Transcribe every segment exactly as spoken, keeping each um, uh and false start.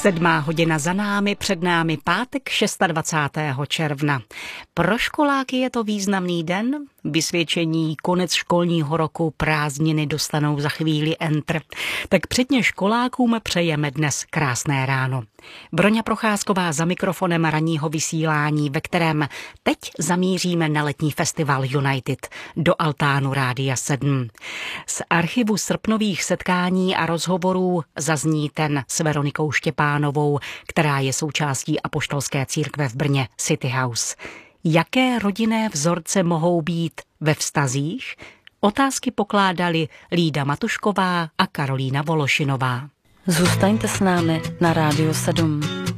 Sedmá hodina za námi, před námi pátek dvacátého šestého června. Pro školáky je to významný den. Vysvědčení, konec školního roku, prázdniny dostanou za chvíli entr. Tak předně školákům přejeme dnes krásné ráno. Broňa Procházková za mikrofonem ranního vysílání, ve kterém teď zamíříme na letní festival United do altánu Rádia sedm. Z archivu srpnových setkání a rozhovorů zazní ten s Veronikou Štěpánovou, která je součástí apoštolské církve v Brně City House. Jaké rodinné vzorce mohou být ve vztazích? Otázky pokládali Lída Matušková a Karolína Vološinová. Zůstaňte s námi na Rádiu sedm.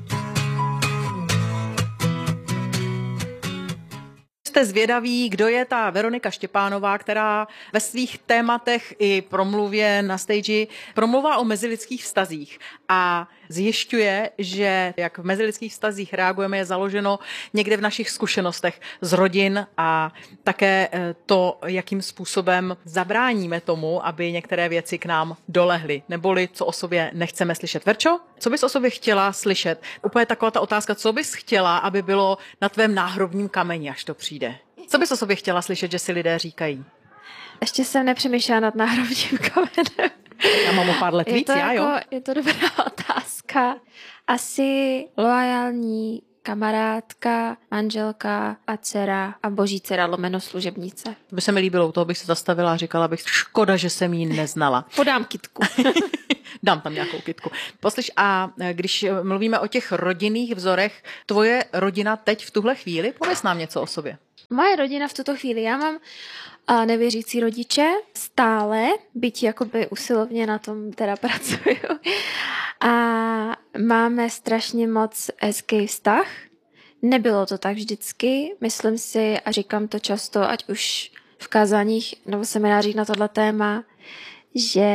Jste zvědaví, kdo je ta Veronika Štěpánová, která ve svých tématech i promluvě na stage promluvá o mezilidských vztazích a zjišťuje, že jak v mezilidských vztazích reagujeme, je založeno někde v našich zkušenostech z rodin a také to, jakým způsobem zabráníme tomu, aby některé věci k nám dolehly, neboli co o sobě nechceme slyšet. Verčo, co bys o sobě chtěla slyšet? Úplně taková ta otázka, co bys chtěla, aby bylo na tvém náhrobním kameni, až to přijde? Co bys o sobě chtěla slyšet, že si lidé říkají? Ještě jsem nepřemýšlela nad náhrobním kamenem. Já mám o pár let víc, já jako, jo? Je to dobrá otázka. Asi loajální kamarádka, manželka a dcera a boží dcera lomeno služebnice. By se mi líbilo, u toho bych se zastavila a říkala bych, škoda, že jsem jí neznala. Podám kytku. Dám tam nějakou kytku. Poslyš, a když mluvíme o těch rodinných vzorech, tvoje rodina teď v tuhle chvíli, pověz nám něco o sobě. Moje rodina v tuto chvíli, já mám a nevěřící rodiče stále, byť jakoby usilovně na tom teda pracuju. A máme strašně moc hezký vztah. Nebylo to tak vždycky, myslím si a říkám to často, ať už v kázáních nebo seminářích na tohle téma, že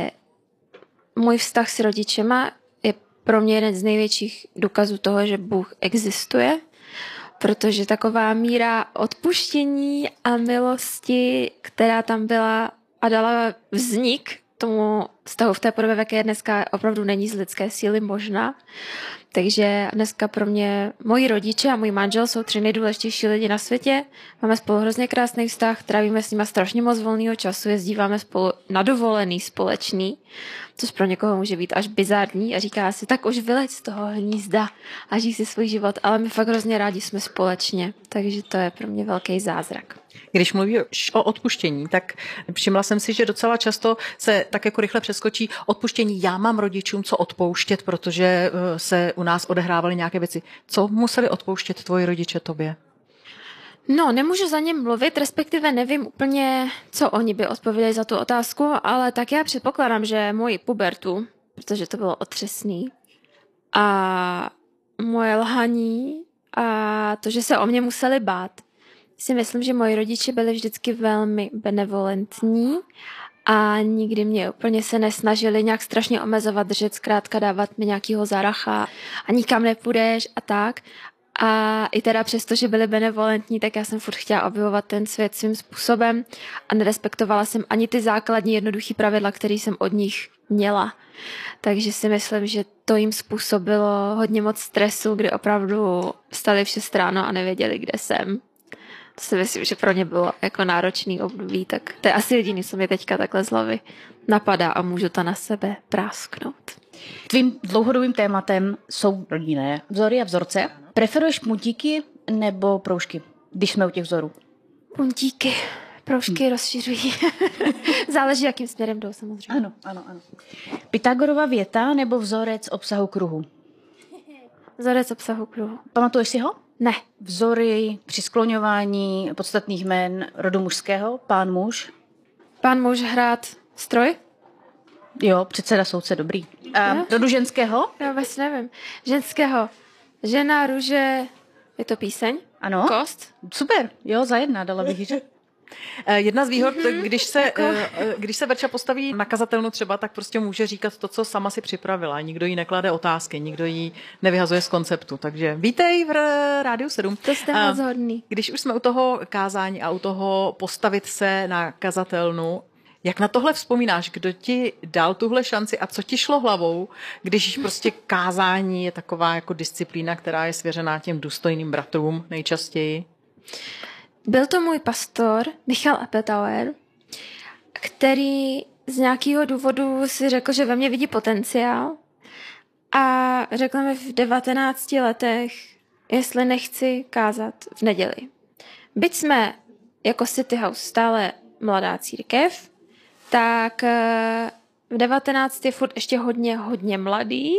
můj vztah s rodičema je pro mě jeden z největších důkazů toho, že Bůh existuje, protože taková míra odpuštění a milosti, která tam byla a dala vznik tomu vztahu v té podobě, v jaké je dneska, opravdu není z lidské síly možná. Takže dneska pro mě moji rodiče a můj manžel jsou tři nejdůležitější lidi na světě. Máme spolu hrozně krásný vztah, trávíme s nimi strašně moc volného času, jezdíváme spolu na dovolený společný, což pro někoho může být až bizarní a říká si, tak už vyleď z toho hnízda a žij si svůj život, ale my fakt hrozně rádi jsme společně, takže to je pro mě velký zázrak. Když mluvíš o odpuštění, tak všimla jsem si, že docela často se tak jako rychle přeskočí odpuštění. Já mám rodičům co odpouštět, protože se u nás odehrávaly nějaké věci. Co museli odpouštět tvoji rodiče tobě? No, nemůžu za ně mluvit, respektive nevím úplně, co oni by odpověděli za tu otázku, ale tak já předpokládám, že moji pubertu, protože to bylo otřesný, a moje lhaní a to, že se o mě museli bát, si myslím, že moji rodiče byli vždycky velmi benevolentní a nikdy mě úplně se nesnažili nějak strašně omezovat, držet, zkrátka dávat mi nějakýho zaracha a nikam nepůjdeš a tak. A i teda přesto, že byli benevolentní, tak já jsem furt chtěla objevovat ten svět svým způsobem a nerespektovala jsem ani ty základní jednoduchý pravidla, které jsem od nich měla. Takže si myslím, že to jim způsobilo hodně moc stresu, kdy opravdu vstali v šest ráno a nevěděli, kde jsem. To si myslím, že pro ně bylo jako náročný období, tak to je asi jediný, co mě teďka takhle z hlavy napadá a můžu to na sebe prásknout. Tvým dlouhodobým tématem jsou rodinné vzory a vzorce. Preferuješ puntíky nebo proužky, když jsme u těch vzorů? Puntíky. Proužky hmm. rozšiřují. Záleží, jakým směrem jdou samozřejmě. Ano, ano, ano. Pythagorova věta nebo vzorec obsahu kruhu? Vzorec obsahu kruhu. Pamatuješ si ho? Ne. Vzory při skloňování podstatných jmen rodu mužského, pán muž. Pán muž hrát stroj? Jo, předseda soudce, dobrý. A no. Rodu ženského? Já vůbec nevím. Ženského. Žena, růže, je to píseň? Ano. Kost? Super, jo, za jedna, dala bych říct. Jedna z výhod, když se, když se Verča postaví na kazatelnu třeba, tak prostě může říkat to, co sama si připravila. Nikdo jí neklade otázky, nikdo jí nevyhazuje z konceptu. Takže vítej v Rádiu sedm. To jste moc hodný. Když už jsme u toho kázání a u toho postavit se na kazatelnu, Jak na tohle vzpomínáš? Kdo ti dal tuhle šanci a co ti šlo hlavou, když prostě kázání je taková jako disciplína, která je svěřená těm důstojným bratrům nejčastěji? Byl to můj pastor Michal Appetauer, který z nějakého důvodu si řekl, že ve mně vidí potenciál a řekl mi v devatenácti letech, jestli nechci kázat v neděli. Byť jsme jako City House stále mladá církev, tak v devatenácti je furt ještě hodně, hodně mladý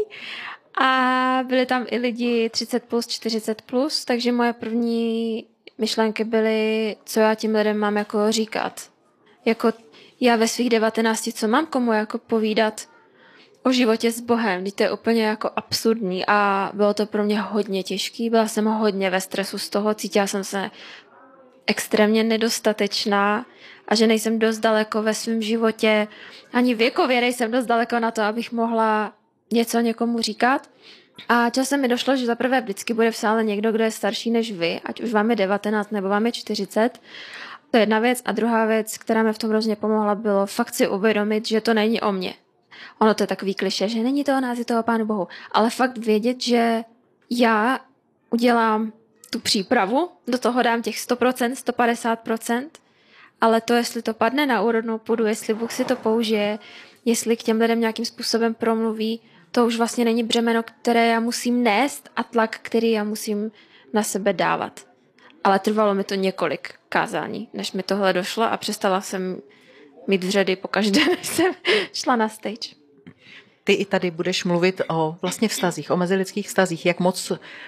a byli tam i lidi třicet plus, čtyřicet plus, takže moje první myšlenky byly, co já tím lidem mám jako říkat. Jako já ve svých devatenácti, co mám komu jako povídat o životě s Bohem, když to je úplně jako absurdní a bylo to pro mě hodně těžký, byla jsem hodně ve stresu z toho, cítila jsem se extrémně nedostatečná a že nejsem dost daleko ve svém životě, ani věkově nejsem dost daleko na to, abych mohla něco někomu říkat. A časem mi došlo, že zaprvé vždycky bude v sále někdo, kdo je starší než vy, ať už vám je devatenáct nebo vám je čtyřicet. To je jedna věc. A druhá věc, která mi v tom hrozně pomohla, bylo fakt si uvědomit, že to není o mně. Ono to je takový klišé, že není to o nás, je to o Pánu Bohu. Ale fakt vědět, že já udělám tu přípravu, do toho dám těch sto procent, sto padesát procent, ale to, jestli to padne na úrodnou půdu, jestli Bůh si to použije, jestli k těm lidem nějakým způsobem promluví, to už vlastně není břemeno, které já musím nést a tlak, který já musím na sebe dávat. Ale trvalo mi to několik kázání, než mi tohle došlo a přestala jsem mít vředy pokaždé, než jsem šla na stage. Ty i tady budeš mluvit o vlastně vztazích, o mezilidských vztazích. Jak moc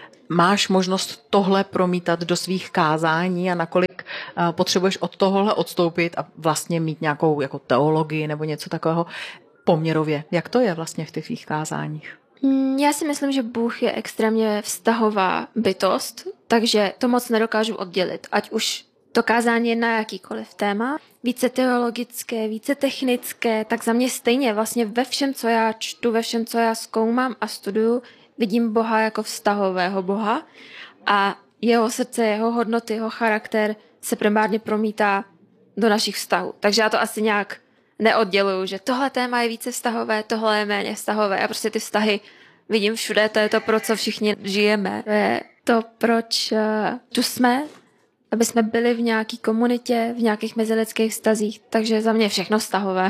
máš možnost tohle promítat do svých kázání a nakolik potřebuješ od tohohle odstoupit a vlastně mít nějakou jako teologii nebo něco takového poměrově. Jak to je vlastně v těch svých kázáních? Já si myslím, že Bůh je extrémně vztahová bytost, takže to moc nedokážu oddělit. Ať už to kázání je na jakýkoliv téma, více teologické, více technické, tak za mě stejně vlastně ve všem, co já čtu, ve všem, co já zkoumám a studuju, vidím Boha jako vztahového Boha a jeho srdce, jeho hodnoty, jeho charakter se primárně promítá do našich vztahů. Takže já to asi nějak neodděluju, že tohle téma je více vztahové, tohle je méně vztahové. A prostě ty vztahy vidím všude, to je to, pro co všichni žijeme. To je to, proč tu jsme, aby jsme byli v nějaké komunitě, v nějakých mezilidských vztazích. Takže za mě všechno vztahové.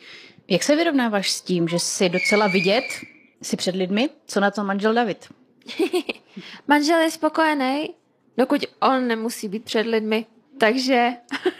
Jak se vyrovnáváš s tím, že jsi docela vidět, jsi před lidmi? Co na to manžel David? Manžel je spokojený, dokud on nemusí být před lidmi. Takže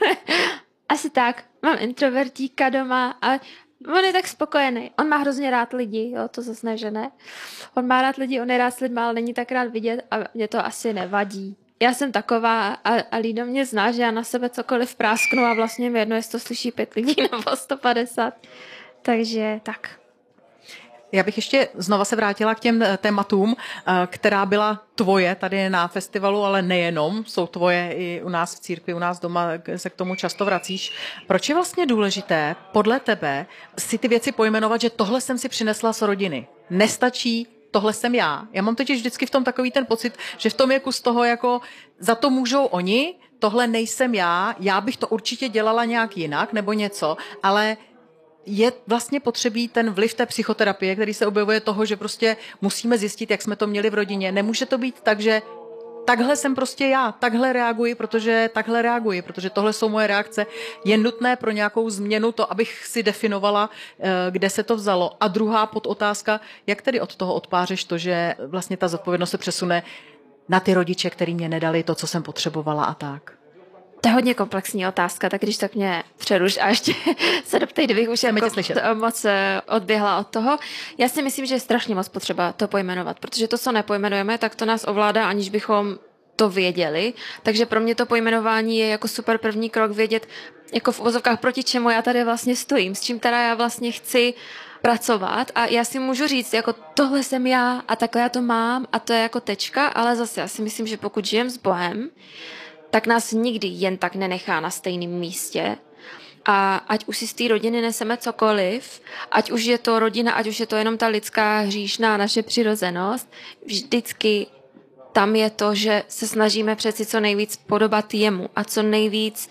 asi tak. Mám introvertíka doma a on je tak spokojený. On má hrozně rád lidi, jo, to zase ne, že ne. On má rád lidi, on je rád s lidmi, ale není tak rád vidět a mě to asi nevadí. Já jsem taková a, a Lído mě zná, že já na sebe cokoliv prásknu a vlastně mi jedno, jestli to slyší pět lidí nebo sto padesát. Takže tak. Já bych ještě znova se vrátila k těm tématům, která byla tvoje tady na festivalu, ale nejenom, jsou tvoje i u nás v církvi, u nás doma se k tomu často vracíš. Proč je vlastně důležité podle tebe si ty věci pojmenovat, že tohle jsem si přinesla z rodiny? Nestačí, tohle jsem já. Já mám totiž vždycky v tom takový ten pocit, že v tom je kus toho jako za to můžou oni, tohle nejsem já, já bych to určitě dělala nějak jinak nebo něco, ale je vlastně potřebný ten vliv té psychoterapie, který se objevuje toho, že prostě musíme zjistit, jak jsme to měli v rodině. Nemůže to být tak, že takhle jsem prostě já, takhle reaguji, protože takhle reaguji, protože tohle jsou moje reakce. Je nutné pro nějakou změnu to, abych si definovala, kde se to vzalo. A druhá podotázka, jak tedy od toho odpářeš to, že vlastně ta zodpovědnost se přesune na ty rodiče, který mě nedali to, co jsem potřebovala a tak. To je hodně komplexní otázka, tak když tak mě přeruš a ještě se doptej, kdybych už jako moc odběhla od toho. Já si myslím, že je strašně moc potřeba to pojmenovat, protože to, co nepojmenujeme, tak to nás ovládá, aniž bychom to věděli. Takže pro mě to pojmenování je jako super první krok vědět, jako v uvozovkách proti čemu já tady vlastně stojím, s čím teda já vlastně chci pracovat a já si můžu říct, jako tohle jsem já a takhle já to mám a to je jako tečka, ale zase já si myslím, že pokud žijem s Bohem, tak nás nikdy jen tak nenechá na stejném místě. A ať už si z té rodiny neseme cokoliv, ať už je to rodina, ať už je to jenom ta lidská hříšná naše přirozenost, vždycky tam je to, že se snažíme přeci co nejvíc podobat jemu a co nejvíc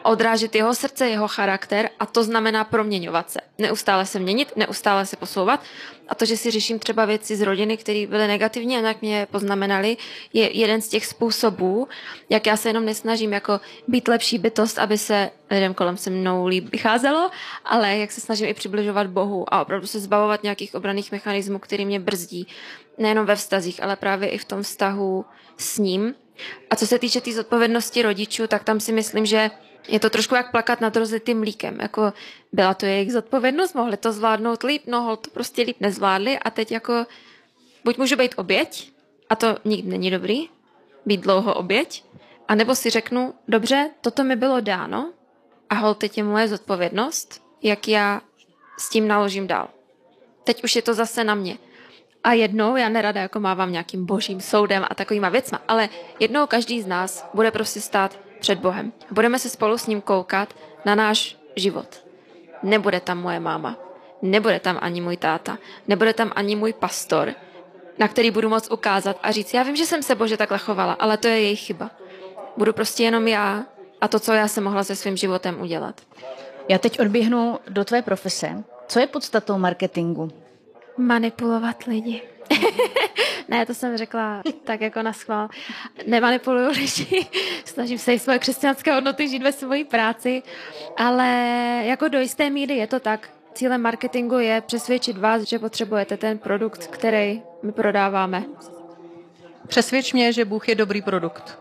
odrážet jeho srdce, jeho charakter a to znamená proměňovat se. Neustále se měnit, neustále se posouvat a to, že si řeším třeba věci z rodiny, které byly negativní a nějak mě poznamenaly, je jeden z těch způsobů, jak já se jenom nesnažím jako být lepší bytost, aby se lidem kolem se mnou líp vycházelo, ale jak se snažím i přibližovat Bohu a opravdu se zbavovat nějakých obranných mechanismů, který mě brzdí. Nejenom ve vztazích, ale právě i v tom vztahu s ním. A co se týče té tý zodpovědnosti rodičů, tak tam si myslím, že je to trošku jak plakat nad rozlitým mlíkem. Jako byla to jejich zodpovědnost, mohli to zvládnout líp, no hol to prostě líp nezvládli a teď jako buď můžu být oběť, a to nikdy není dobrý, být dlouho oběť, anebo si řeknu, dobře, toto mi bylo dáno a hol teď je moje zodpovědnost, jak já s tím naložím dál. Teď už je to zase na mě. A jednou, já nerada jako mávám nějakým božím soudem a takovýma věcma, ale jednou každý z nás bude prostě stát před Bohem. Budeme se spolu s ním koukat na náš život. Nebude tam moje máma, nebude tam ani můj táta, nebude tam ani můj pastor, na který budu moct ukázat a říct, já vím, že jsem se Bože takhle chovala, ale to je jejich chyba. Budu prostě jenom já a to, co já jsem mohla se svým životem udělat. Já teď odběhnu do tvé profese. Co je podstatou marketingu? Manipulovat lidi. Ne, to jsem řekla tak jako naschvál. Nemanipuluju lidi, snažím se i svoje křesťanské hodnoty žít ve své práci, ale jako do jisté míry je to tak. Cílem marketingu je přesvědčit vás, že potřebujete ten produkt, který my prodáváme. Přesvědč mě, že Bůh je dobrý produkt.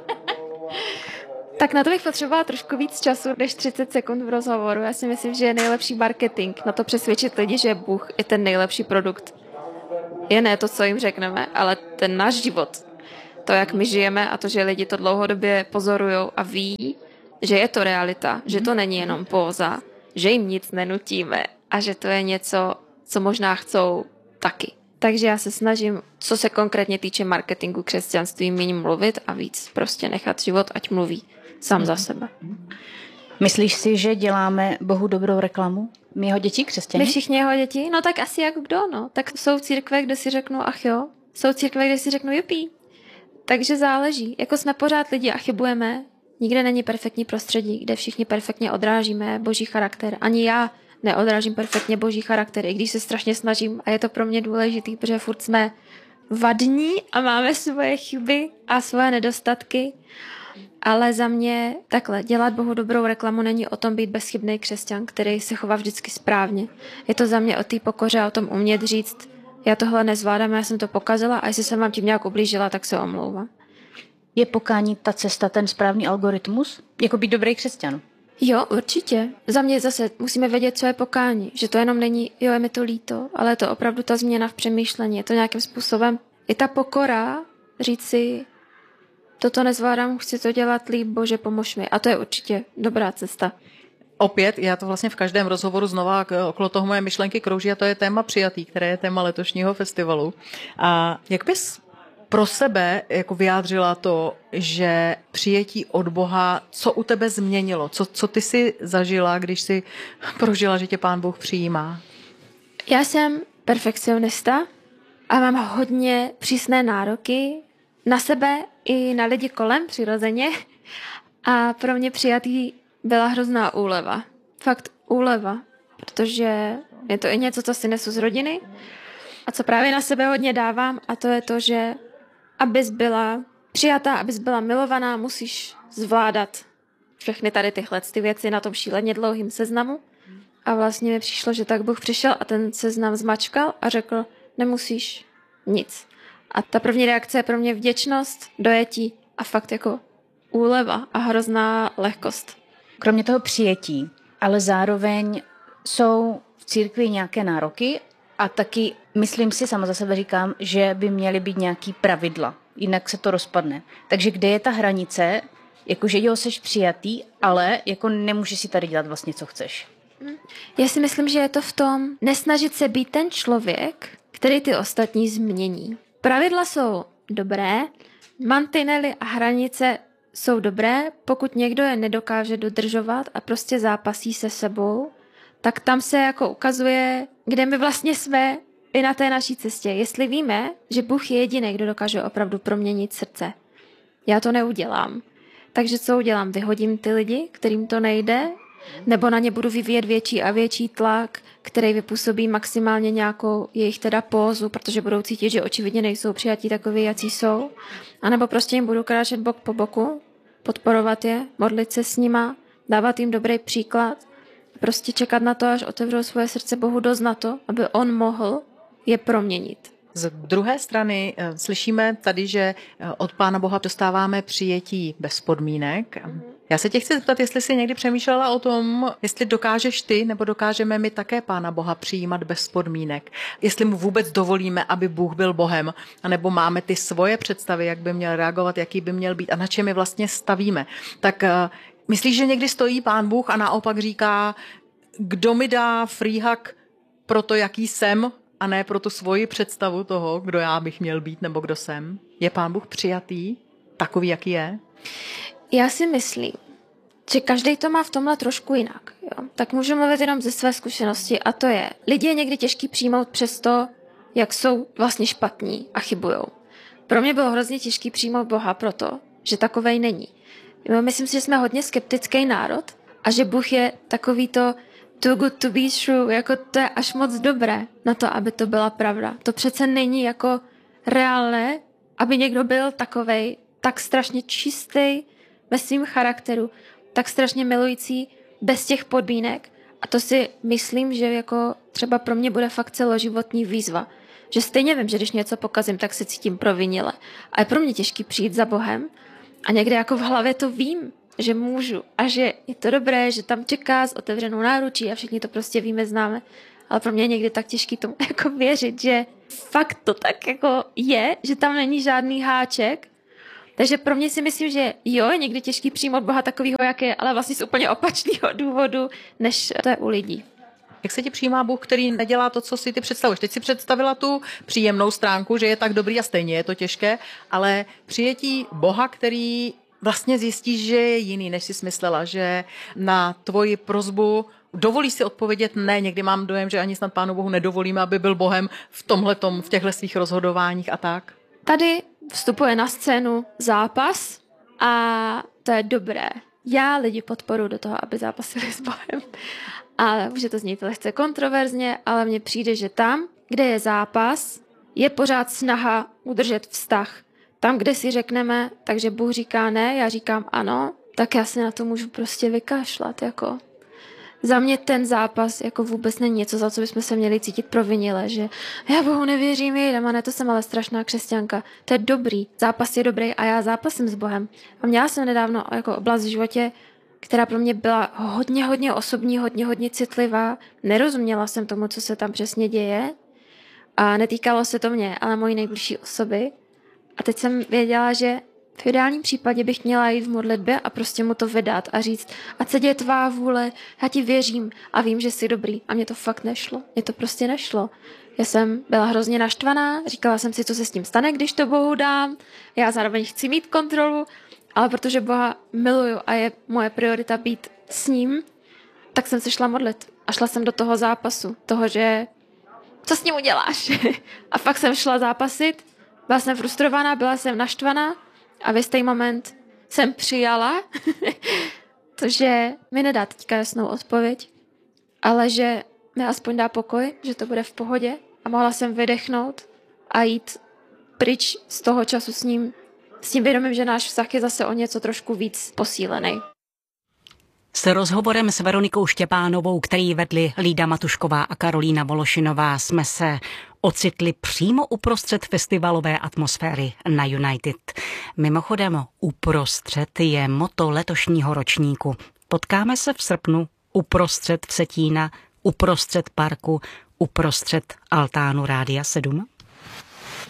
Tak na to bych potřebovala trošku víc času než třicet sekund v rozhovoru. Já si myslím, že je nejlepší marketing na to přesvědčit lidi, že Bůh je ten nejlepší produkt. Je ne to, co jim řekneme, ale ten náš život. To, jak my žijeme a to, že lidi to dlouhodobě pozorujou a ví, že je to realita, že to není jenom póza, že jim nic nenutíme a že to je něco, co možná chcou taky. Takže já se snažím, co se konkrétně týče marketingu křesťanství, méně mluvit a víc prostě nechat život, ať mluví sám za sebe. Myslíš si, že děláme Bohu dobrou reklamu? My jeho děti, křesťané? My všichni jeho děti? No tak asi jako kdo, no. Tak jsou církve, kde si řeknu, ach jo. Jsou církve, kde si řeknu, jupí. Takže záleží. Jako jsme pořád lidi a chybujeme. Nikde není perfektní prostředí, kde všichni perfektně odrážíme Boží charakter. Ani já neodrážím perfektně Boží charakter, i když se strašně snažím a je to pro mě důležitý, protože furt jsme vadní a máme svoje chyby a svoje nedostatky. Ale za mě takhle, dělat Bohu dobrou reklamu není o tom být bezchybný křesťan, který se chová vždycky správně. Je to za mě o té pokoře a o tom umět říct, já tohle nezvládám, já jsem to pokazila a jestli jsem vám tím nějak ublížila, tak se omlouvám. Je pokání ta cesta, ten správný algoritmus? Jako být dobrý křesťan? Jo, určitě. Za mě zase musíme vědět, co je pokání. Že to jenom není, jo, je mi to líto, ale je to opravdu ta změna v přemýšlení. Je to nějakým způsobem i ta pokora, říct si, toto nezvládám, chci to dělat líp, Bože, pomož mi. A to je určitě dobrá cesta. Opět, já to vlastně v každém rozhovoru znova okolo toho moje myšlenky krouží a to je téma přijatý, které je téma letošního festivalu. A jak bys pro sebe jako vyjádřila to, že přijetí od Boha, co u tebe změnilo? Co, co ty jsi zažila, když jsi prožila, že tě Pán Bůh přijímá? Já jsem perfekcionista a mám hodně přísné nároky na sebe i na lidi kolem přirozeně. A pro mě přijatý byla hrozná úleva. Fakt úleva, protože je to i něco, co si nesu z rodiny a co právě na sebe hodně dávám a to je to, že abys byla přijatá, abys byla milovaná, musíš zvládat všechny tady tyhle ty věci na tom šíleně dlouhým seznamu. A vlastně mi přišlo, že tak Bůh přišel a ten seznam zmačkal a řekl, nemusíš nic. A ta první reakce je pro mě vděčnost, dojetí a fakt jako úleva a hrozná lehkost. Kromě toho přijetí, ale zároveň jsou v církvi nějaké nároky a taky myslím si, sama za sebe říkám, že by měly být nějaký pravidla, jinak se to rozpadne. Takže kde je ta hranice, jakože jo, seš přijatý, ale jako nemůžeš si tady dělat vlastně, co chceš. Já si myslím, že je to v tom nesnažit se být ten člověk, který ty ostatní změní. Pravidla jsou dobré, mantinely a hranice jsou dobré, pokud někdo je nedokáže dodržovat a prostě zápasí se sebou, tak tam se jako ukazuje, kde my vlastně jsme i na té naší cestě. Jestli víme, že Bůh je jediný, kdo dokáže opravdu proměnit srdce. Já to neudělám. takže co udělám? Vyhodím ty lidi, kterým to nejde, nebo na ně budu vyvíjet větší a větší tlak, který vypůsobí maximálně nějakou jejich teda pózu, protože budou cítit, že očividně nejsou přijatí takový, jací jsou. A nebo prostě jim budu kráčet bok po boku, podporovat je, modlit se s nima, dávat jim dobrý příklad, prostě čekat na to, až otevřou svoje srdce Bohu dost na to, aby on mohl je proměnit. Z druhé strany slyšíme tady, že od Pána Boha dostáváme přijetí bez podmínek. Já se tě chci zeptat, jestli jsi někdy přemýšlela o tom, jestli dokážeš ty, nebo dokážeme my také Pána Boha přijímat bez podmínek. Jestli mu vůbec dovolíme, aby Bůh byl Bohem, anebo máme ty svoje představy, jak by měl reagovat, jaký by měl být a na čem my vlastně stavíme. Tak myslíš, že někdy stojí Pán Bůh a naopak říká, kdo mi dá free hug pro to, jaký jsem, a ne pro tu svoji představu toho, kdo já bych měl být nebo kdo jsem? Je Pán Bůh přijatý takový, jaký je? Já si myslím, že každý to má v tomhle trošku jinak. Jo? Tak můžu mluvit jenom ze své zkušenosti a to je, lidi je někdy těžký přijmout přes to, jak jsou vlastně špatní a chybujou. Pro mě bylo hrozně těžký přijmout Boha proto, že takovej není. Myslím si, že jsme hodně skeptický národ a že Bůh je takový to too good to be true, jako to je až moc dobré na to, aby to byla pravda. To přece není jako reálné, aby někdo byl takovej, tak strašně čistý ve svým charakteru, tak strašně milující, bez těch podmínek. A to si myslím, že jako třeba pro mě bude fakt celoživotní výzva. Že stejně vím, že když něco pokazím, tak se cítím provinile. A je pro mě těžký přijít za Bohem a někde jako v hlavě to vím, že můžu a že je to dobré, že tam čeká s otevřenou náručí a všichni to prostě víme, známe. Ale pro mě je někdy tak těžký tomu jako věřit, že fakt to tak jako je, že tam není žádný háček. Takže pro mě si myslím, že jo, je někdy těžký přijmout Boha takovýho, jak je, ale vlastně z úplně opačného důvodu, než to je u lidí. Jak se ti přijímá Bůh, který nedělá to, co si ty představuješ? Teď si představila tu příjemnou stránku, že je tak dobrý a stejně je to těžké, ale přijetí Boha, který vlastně zjistíš, že je jiný, než jsi smyslela, že na tvoji prosbu dovolí si odpovědět ne. Někdy mám dojem, že ani snad Pánu Bohu nedovolíme, aby byl Bohem v tomhletom, v těchto svých rozhodováních a tak. Tady vstupuje na scénu zápas a to je dobré. Já lidi podporuji do toho, aby zápasili s Bohem. Ale může to znít lehce kontroverzně, ale mně přijde, že tam, kde je zápas, je pořád snaha udržet vztah. Tam, kde si řekneme, takže Bůh říká ne, já říkám ano, tak já se na to můžu prostě vykašlat. Jako. Za mě ten zápas jako vůbec není něco, za co bychom se měli cítit provinile, že já Bohu nevěřím, jdem, a ne, to jsem ale strašná křesťanka. To je dobrý, zápas je dobrý a já zápasím s Bohem. A měla jsem nedávno jako oblast v životě, která pro mě byla hodně, hodně osobní, hodně, hodně citlivá. Nerozuměla jsem tomu, co se tam přesně děje a netýkalo se to mě, ale mojí nejbližší osoby. A teď jsem věděla, že v ideálním případě bych měla jít v modlitbě a prostě mu to vydat a říct, ať se děje tvá vůle, já ti věřím a vím, že jsi dobrý. A mně to fakt nešlo. Mně to prostě nešlo. Já jsem byla hrozně naštvaná, říkala jsem si, co se s tím stane, když to Bohu dám. Já zároveň chci mít kontrolu, ale protože Boha miluju a je moje priorita být s ním, tak jsem se šla modlit. A šla jsem do toho zápasu, toho, že co s ním uděláš? A fakt jsem šla zápasit, byla jsem frustrovaná, byla jsem naštvaná a v jistý moment jsem přijala to, že mi nedá teďka jasnou odpověď, ale že mi aspoň dá pokoj, že to bude v pohodě a mohla jsem vydechnout a jít pryč z toho času s ním, s tím vědomím, že náš vztah je zase o něco trošku víc posílený. S rozhovorem s Veronikou Štěpánovou, který vedli Lída Matušková a Karolína Vološinová, jsme se ocitli přímo uprostřed festivalové atmosféry na United. Mimochodem, uprostřed je motto letošního ročníku. Potkáme se v srpnu uprostřed Vsetína, uprostřed parku, uprostřed altánu Rádia sedm.